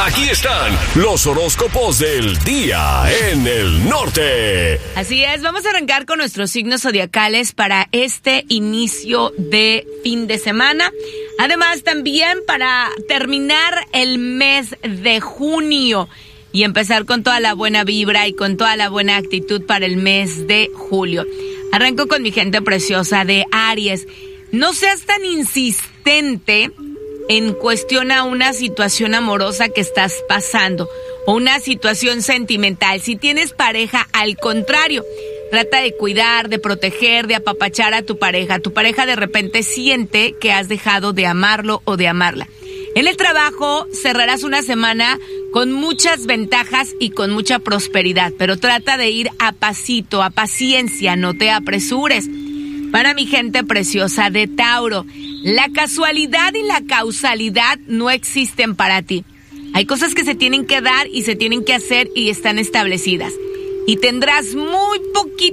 Aquí están los horóscopos del día en el norte. Así es, vamos a arrancar con nuestros signos zodiacales para este inicio de fin de semana. Además, también para terminar el mes de junio y empezar con toda la buena vibra y con toda la buena actitud para el mes de julio. Arranco con mi gente preciosa de Aries. No seas tan insistente en cuestión a una situación amorosa que estás pasando o una situación sentimental. Si tienes pareja, al contrario, trata de cuidar, de proteger, de apapachar a tu pareja. Tu pareja de repente siente que has dejado de amarlo o de amarla. En el trabajo cerrarás una semana con muchas ventajas y con mucha prosperidad, pero trata de ir a pasito, a paciencia, no te apresures. Para mi gente preciosa de Tauro, la casualidad y la causalidad no existen para ti. Hay cosas que se tienen que dar y se tienen que hacer y están establecidas. Y tendrás muy poquito